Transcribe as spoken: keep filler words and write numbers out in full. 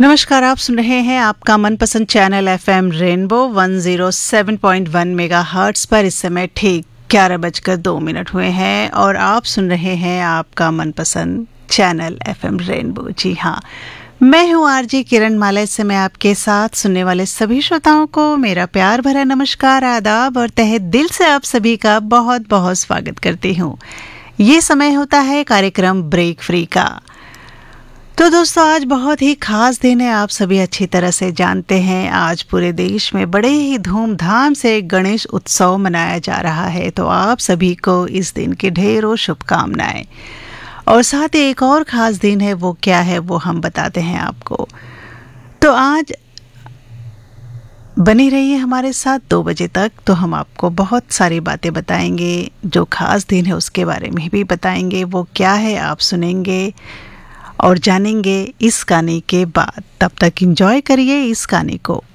नमस्कार, आप सुन रहे हैं आपका मनपसंद चैनल एफएम रेनबो एक सौ सात पॉइंट एक मेगाहर्ट्ज़ पर। इस समय ठीक ग्यारह बजकर दो मिनट हुए हैं और आप सुन रहे हैं आपका मनपसंद चैनल एफएम रेनबो। जी हाँ, मैं हूँ आरजे किरण माला। इस समय आपके साथ सुनने वाले सभी श्रोताओं को मेरा प्यार भरा नमस्कार, आदाब और तहे दिल से आप सभी का बहुत बहुत स्वागत करती हूँ। ये समय होता है कार्यक्रम ब्रेक फ्री का। तो दोस्तों, आज बहुत ही खास दिन है, आप सभी अच्छी तरह से जानते हैं। आज पूरे देश में बड़े ही धूमधाम से गणेश उत्सव मनाया जा रहा है। तो आप सभी को इस दिन की ढेरों शुभकामनाएं। और साथ ही एक और ख़ास दिन है, वो क्या है वो हम बताते हैं आपको। तो आज बने रहिए हमारे साथ दो बजे तक, तो हम आपको बहुत सारी बातें बताएंगे। जो ख़ास दिन है उसके बारे में भी बताएंगे, वो क्या है आप सुनेंगे और जानेंगे इस गाने के बाद। तब तक एंजॉय करिए इस गाने को।